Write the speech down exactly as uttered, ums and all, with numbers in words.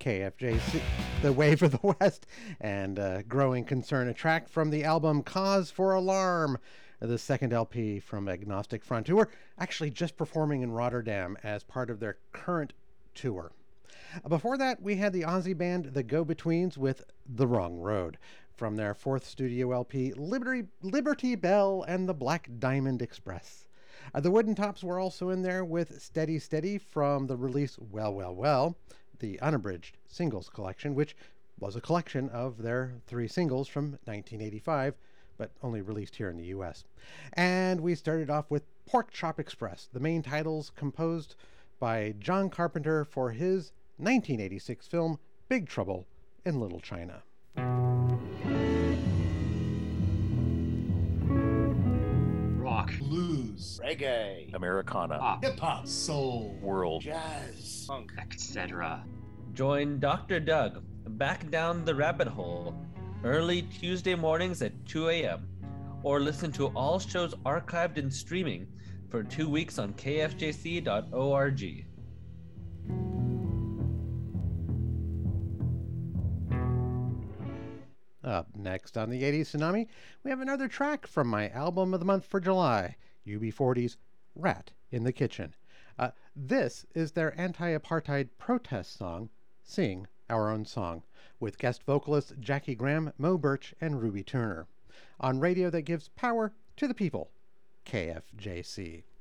K F J C, The Wave of the West, and uh, Growing Concern, a track from the album Cause for Alarm, the second L P from Agnostic Front, who are actually just performing in Rotterdam as part of their current tour. Before that, we had the Aussie band The Go-Betweens with The Wrong Road from their fourth studio L P, Liberty, Liberty Bell and the Black Diamond Express. Uh, the Wooden Tops were also in there with Steady Steady from the release Well, Well, Well, the unabridged singles collection, which was a collection of their three singles from nineteen eighty-five, but only released here in the U S. And we started off with Pork Chop Express, the main titles composed by John Carpenter for his nineteen eighty-six film Big Trouble in Little China. Rock, blues, reggae, Americana, pop, hip-hop, soul, world, jazz, funk, et cetera. Join Doctor Doug back down the rabbit hole early Tuesday mornings at two a.m. or listen to all shows archived and streaming for two weeks on K F J C dot org. Up next on the eighties Tsunami, we have another track from my album of the month for July, U B forty's Rat in the Kitchen. Uh, this is their anti-apartheid protest song, Sing Our Own Song, with guest vocalists Jackie Graham, Mo Birch, and Ruby Turner, on radio that gives power to the people, K F J C.